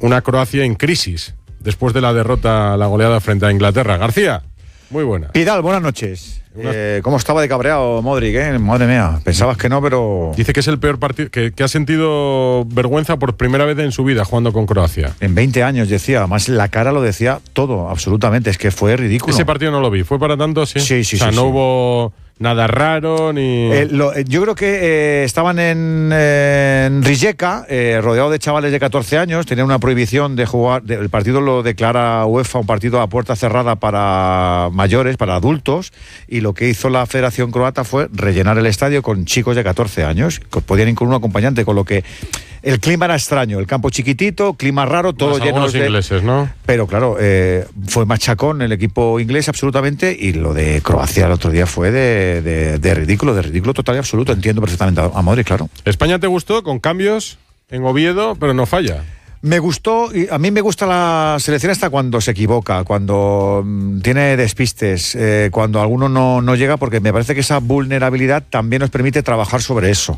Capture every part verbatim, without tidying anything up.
una Croacia en crisis después de la derrota, la goleada frente a Inglaterra. García, muy buena. Pidal, buenas noches. Eh, ¿Cómo estaba de cabreado Modric, eh? Madre mía, pensabas que no, pero... Dice que es el peor partido, que, que ha sentido vergüenza por primera vez en su vida jugando con Croacia. En veinte años decía, además la cara lo decía todo, absolutamente, es que fue ridículo. Ese partido no lo vi, ¿fue para tanto? Sí, sí, sí. O sea, sí, no sí. hubo nada raro ni... Eh, lo, eh, yo creo que eh, estaban en, eh, en Rijeka, eh, rodeado de chavales de catorce años, tenían una prohibición de jugar, de, el partido lo declara UEFA un partido a puerta cerrada para mayores, para adultos, y lo que hizo la Federación Croata fue rellenar el estadio con chicos de catorce años, que podían ir con un acompañante, con lo que el clima era extraño, el campo chiquitito, clima raro, todo Más lleno de... ingleses, ¿no? Pero claro, eh, fue machacón el equipo inglés absolutamente, y lo de Croacia el otro día fue de, de, de ridículo, de ridículo total y absoluto. Entiendo perfectamente a Modric, claro. ¿España te gustó con cambios en Oviedo, pero no falla? Me gustó, y a mí me gusta la selección hasta cuando se equivoca, cuando mmm, tiene despistes, eh, cuando alguno no, no llega, porque me parece que esa vulnerabilidad también nos permite trabajar sobre eso.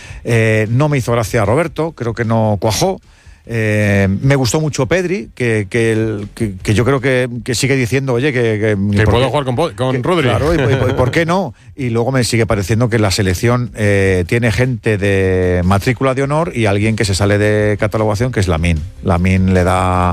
Eh, no me hizo gracia Roberto, creo que no cuajó. Eh, me gustó mucho Pedri, que, que, el, que, que yo creo que, que sigue diciendo, oye, que... Que, que puedo jugar con, con que, Rodri. Claro, y, y, y ¿por qué no? Y luego me sigue pareciendo que la selección eh, tiene gente de matrícula de honor y alguien que se sale de catalogación, que es Lamine. Lamine le da...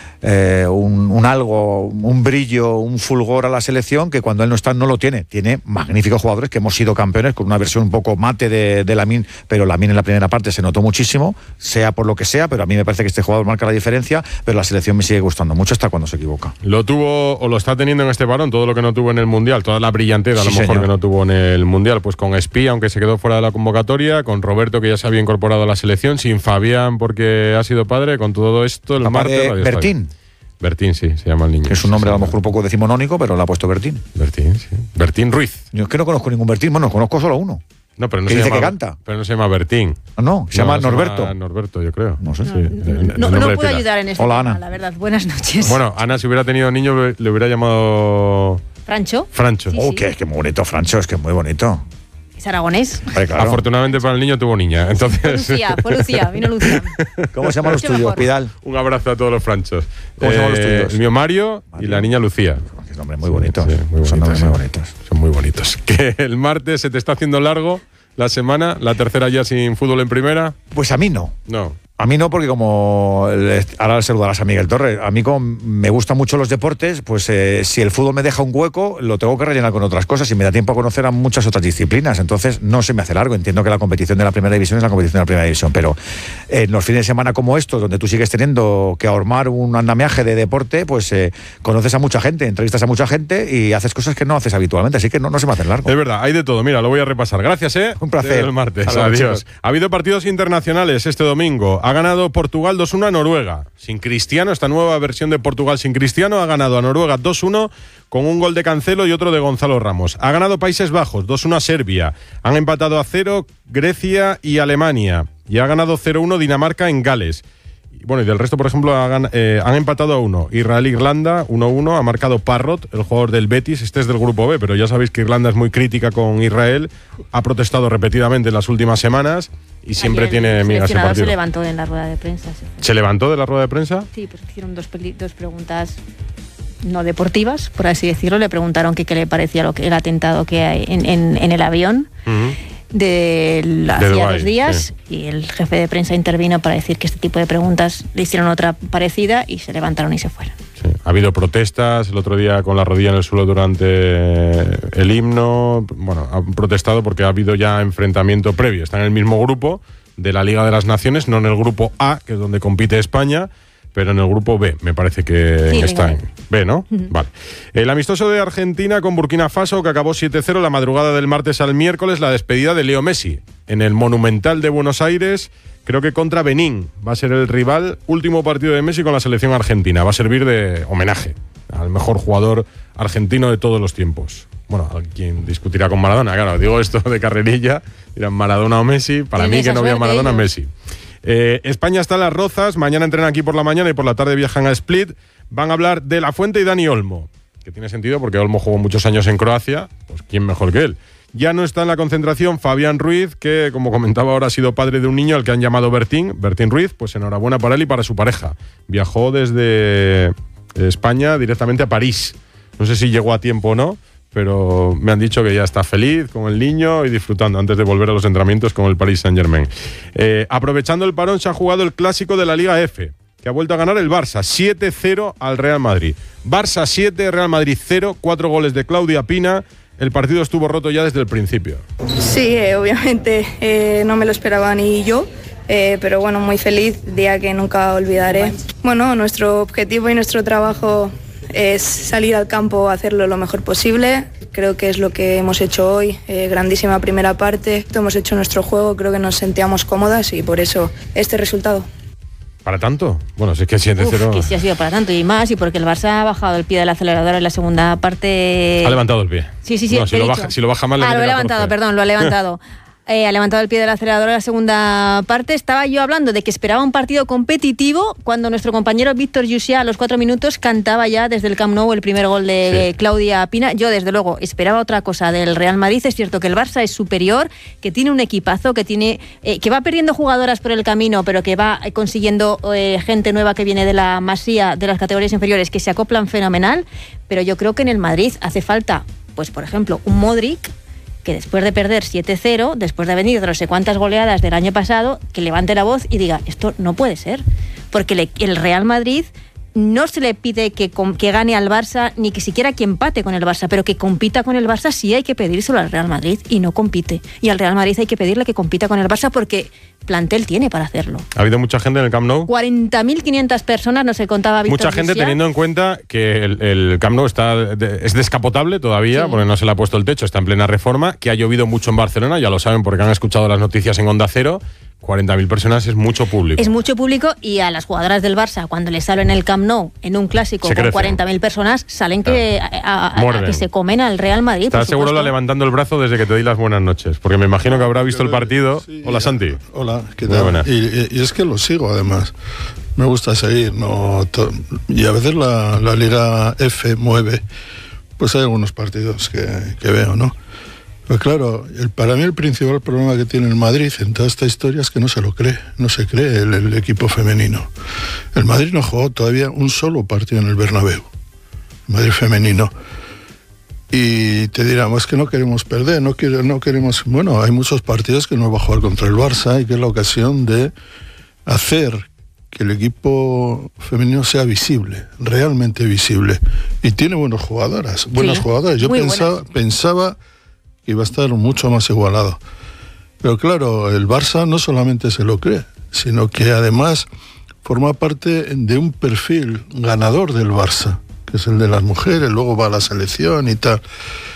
Eh, un, un algo, un brillo, un fulgor a la selección que cuando él no está no lo tiene. Tiene magníficos jugadores que hemos sido campeones con una versión un poco mate de, de Lamine, pero Lamine en la primera parte se notó muchísimo, sea por lo que sea, pero a mí me parece que este jugador marca la diferencia, pero la selección me sigue gustando mucho hasta cuando se equivoca. Lo tuvo o lo está teniendo en este varón, todo lo que no tuvo en el Mundial, toda la brillantez a sí, lo mejor señor. que no tuvo en el Mundial, pues con Espí, aunque se quedó fuera de la convocatoria, con Roberto, que ya se había incorporado a la selección, sin Fabián porque ha sido padre, con todo esto el Papá martes... de Bertín. Bertín, sí, se llama el niño. Es un nombre a lo mejor un poco decimonónico, pero le ha puesto Bertín. Bertín, sí. Bertín Ruiz. Yo es que no conozco ningún Bertín, bueno, conozco solo uno. No, pero no que se dice llama, que canta. Pero no se llama Bertín. No, no, se no, llama se Norberto. Llama Norberto, yo creo. No sé. Sí, no, el, el no, no puedo ayudar en este Hola, tema, Ana. la verdad. Buenas noches. Bueno, Ana, si hubiera tenido niño, le hubiera llamado... ¿Francho? Francho. Sí, Oh, sí. que es que muy bonito, Francho, es que es muy bonito. ¿Es aragonés? Hombre, claro. Afortunadamente para el niño tuvo niña. Entonces, Fue Lucía, fue Lucía, vino Lucía. ¿Cómo se llaman los Mucho tuyos, mejor. Pidal? un abrazo a todos los franchos. ¿Cómo se llaman los tuyos? El mío Mario, Mario. y la niña Lucía. Que son nombres muy bonitos. Sí, muy Son nombres bonitos, muy sí. bonitos. Son muy bonitos. Que el martes se te está haciendo largo la semana, la tercera ya sin fútbol en primera. Pues a mí no. No. A mí no, porque como el- ahora saludarás a Miguel Torres, a mí como me gustan mucho los deportes, pues eh, si el fútbol me deja un hueco, lo tengo que rellenar con otras cosas y me da tiempo a conocer a muchas otras disciplinas, entonces no se me hace largo. Entiendo que la competición de la primera división es la competición de la primera división, pero en los fines de semana como estos, donde tú sigues teniendo que ahormar un andamiaje de deporte, pues eh, conoces a mucha gente, entrevistas a mucha gente y haces cosas que no haces habitualmente, así que no, no se me hace largo. Es verdad, hay de todo. Mira, lo voy a repasar. Gracias, ¿eh? Un placer. El martes. Hasta luego, Adiós. chicos. Ha habido partidos internacionales este domingo. Ha ganado Portugal dos uno a Noruega. Sin Cristiano, esta nueva versión de Portugal sin Cristiano ha ganado a Noruega dos uno con un gol de Cancelo y otro de Gonzalo Ramos. Ha ganado Países Bajos dos uno a Serbia. Han empatado a cero Grecia y Alemania. Y ha ganado cero uno Dinamarca en Gales. Y bueno, y del resto, por ejemplo, hagan, eh, han empatado a uno. Israel-Irlanda, uno uno. Ha marcado Parrot, el jugador del Betis. Este es del grupo B, pero ya sabéis que Irlanda es muy crítica con Israel. Ha protestado repetidamente en las últimas semanas y siempre Ayer tiene el migas ese seleccionador se partido. levantó en la rueda de prensa. Sí, ¿Se levantó de la rueda de prensa? sí pues hicieron dos, peli- dos preguntas no deportivas, por así decirlo. Le preguntaron que qué le parecía lo que, el atentado que hay en, en, en el avión. Uh-huh. de la- De hacía Dubái, dos días sí. y el jefe de prensa intervino para decir que este tipo de preguntas le hicieron otra parecida y se levantaron y se fueron. Sí. Ha habido protestas el otro día con la rodilla en el suelo durante el himno. Bueno, han protestado porque ha habido ya enfrentamiento previo. Están en el mismo grupo de la Liga de las Naciones, no en el grupo A, que es donde compite España, pero en el grupo B, me parece que Sí, está venga. en B, ¿no? Uh-huh. Vale. El amistoso de Argentina con Burkina Faso, que acabó siete cero la madrugada del martes al miércoles, la despedida de Leo Messi en el Monumental de Buenos Aires, creo que contra Benín. Va a ser el rival, último partido de Messi con la selección argentina. Va a servir de homenaje al mejor jugador argentino de todos los tiempos. Bueno, a quien discutirá con Maradona, claro, digo esto de carrerilla, dirán Maradona o Messi, para Tiene mí que esa no había suerte Maradona, ellos. Messi. Eh, España está en Las Rozas, mañana entrenan aquí por la mañana y por la tarde viajan a Split. Van a hablar de La Fuente y Dani Olmo, que tiene sentido porque Olmo jugó muchos años en Croacia, pues quién mejor que él. Ya no está en la concentración Fabián Ruiz, que como comentaba ahora ha sido padre de un niño al que han llamado Bertín, Bertín Ruiz, pues enhorabuena para él y para su pareja. Viajó desde España directamente a París. No sé si llegó a tiempo o no, pero me han dicho que ya está feliz con el niño y disfrutando antes de volver a los entrenamientos con el Paris Saint-Germain. Eh, aprovechando el parón se ha jugado el clásico de la Liga F, que ha vuelto a ganar el Barça, siete cero al Real Madrid. Barça siete, Real Madrid cero, cuatro goles de Claudia Pina. El partido estuvo roto ya desde el principio. Sí, eh, obviamente eh, no me lo esperaba ni yo, eh, pero bueno, muy feliz, día que nunca olvidaré. Bueno, nuestro objetivo y nuestro trabajo es salir al campo a hacerlo lo mejor posible. Creo que es lo que hemos hecho hoy, eh, grandísima primera parte. Hemos hecho nuestro juego, creo que nos sentíamos cómodas y por eso este resultado. ¿Para tanto? Bueno, si es que siete cero... que sí ha sido para tanto y más, y porque el Barça ha bajado el pie del acelerador en la segunda parte. Ha levantado el pie. Sí, sí, sí. No, si, lo baja, si lo baja mal... Ah, lo he levantado, perdón, lo ha levantado. Eh, ha levantado el pie del acelerador en la segunda parte. Estaba yo hablando de que esperaba un partido competitivo cuando nuestro compañero Víctor Jussiá a los cuatro minutos cantaba ya desde el Camp Nou el primer gol de sí. Claudia Pina. Yo, desde luego, esperaba otra cosa del Real Madrid. Es cierto que el Barça es superior, que tiene un equipazo, que tiene eh, que va perdiendo jugadoras por el camino, pero que va consiguiendo eh, gente nueva que viene de la Masía, de las categorías inferiores, que se acoplan fenomenal. Pero yo creo que en el Madrid hace falta, pues por ejemplo, un Modric, que después de perder siete cero, después de venir de no sé cuántas goleadas del año pasado, que levante la voz y diga, esto no puede ser, porque le, el Real Madrid no se le pide que, que gane al Barça, ni que siquiera que empate con el Barça, pero que compita con el Barça sí hay que pedírselo al Real Madrid, y no compite. Y al Real Madrid hay que pedirle que compita con el Barça porque plantel tiene para hacerlo. ¿Ha habido mucha gente en el Camp Nou? cuarenta mil quinientas personas, no se contaba Víctor Mucha gente Jussiá. Teniendo en cuenta que el, el Camp Nou está de, es descapotable todavía, sí. Porque no se le ha puesto el techo, está en plena reforma, que ha llovido mucho en Barcelona, ya lo saben porque han escuchado las noticias en Onda Cero. cuarenta mil personas es mucho público. Es mucho público, y a las jugadoras del Barça, cuando les salen en el Camp Nou en un clásico con cuarenta mil personas, salen que, a, a, a, a que se comen al Real Madrid. Estás seguro la levantando el brazo desde que te di las buenas noches, porque me imagino que habrá visto el partido. Sí, Hola, Santi. Hola, ¿qué tal? Y, y, y es que lo sigo, además. Me gusta seguir, ¿no? Y a veces la, la Liga F mueve, pues hay algunos partidos que, que veo, ¿no? Pues claro, el, para mí el principal problema que tiene el Madrid en toda esta historia es que no se lo cree, no se cree el, el equipo femenino. El Madrid no jugó todavía un solo partido en el Bernabéu, el Madrid femenino. Y te dirán, es que no queremos perder, no, quiere, no queremos... Bueno, hay muchos partidos que no va a jugar contra el Barça y que es la ocasión de hacer que el equipo femenino sea visible, realmente visible. Y tiene buenas jugadoras, buenas sí, jugadoras. Yo pensaba, pensaba que iba a estar mucho más igualado. Pero claro, el Barça no solamente se lo cree, sino que además forma parte de un perfil ganador del Barça, que es el de las mujeres, luego va a la selección y tal.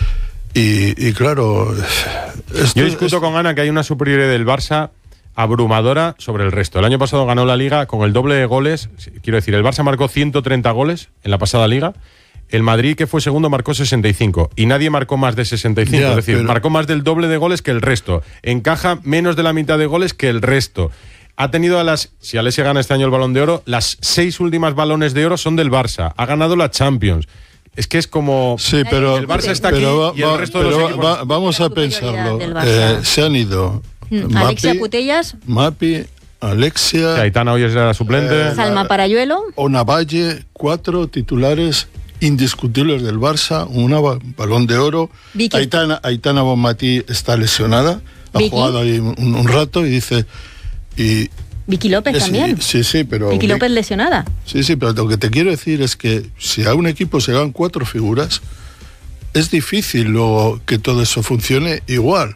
Y, y claro... Esto, Yo discuto esto... con Ana que hay una superioridad del Barça abrumadora sobre el resto. El año pasado ganó la Liga con el doble de goles. Quiero decir, el Barça marcó ciento treinta goles en la pasada Liga. El Madrid, que fue segundo, marcó sesenta y cinco. Y nadie marcó más de sesenta y cinco. Ya, es decir, pero... marcó más del doble de goles que el resto. Encaja menos de la mitad de goles que el resto. Ha tenido a las... Si Alessia gana este año el Balón de Oro, las seis últimas balones de oro son del Barça. Ha ganado la Champions. Es que es como... Sí, pero... El Barça está pero aquí va, y el resto pero de los va, equipos... Va, vamos a pensarlo. Eh, se han ido... Mm, Alexia Putellas. Mapi... Alexia... Sí, Aitana hoy es la suplente. Eh, Salma Parayuelo. Onavalle, cuatro titulares indiscutibles del Barça, una Balón de Oro. Vicky. Aitana, Aitana Bonmatí está lesionada, ha Vicky. jugado ahí un, un rato y dice... Y, Vicky López es, también. Sí, sí, pero... Vicky López lesionada. Sí, sí, pero lo que te quiero decir es que si a un equipo se dan cuatro figuras, es difícil luego que todo eso funcione igual.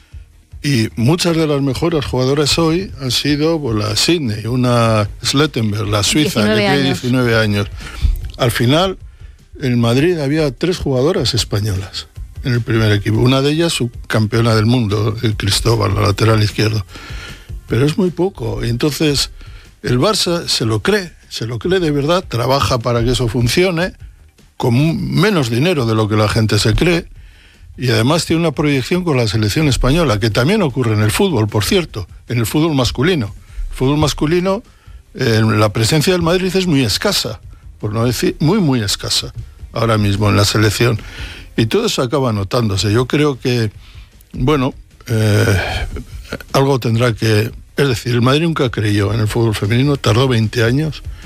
Y muchas de las mejores jugadoras hoy han sido pues, la Sydney, una Slettenberg, la suiza, que tiene diecinueve años. Al final, en Madrid había tres jugadoras españolas en el primer equipo. Una de ellas, subcampeona del mundo, el Cristóbal, la lateral izquierdo. Pero es muy poco. Y entonces, el Barça se lo cree, se lo cree de verdad, trabaja para que eso funcione, con menos dinero de lo que la gente se cree. Y además tiene una proyección con la selección española, que también ocurre en el fútbol, por cierto, en el fútbol masculino. El fútbol masculino, eh, la presencia del Madrid es muy escasa, por no decir muy, muy escasa, ahora mismo en la selección. Y todo eso acaba notándose. Yo creo que bueno, eh, algo tendrá que... Es decir, el Madrid nunca creyó en el fútbol femenino, tardó veinte años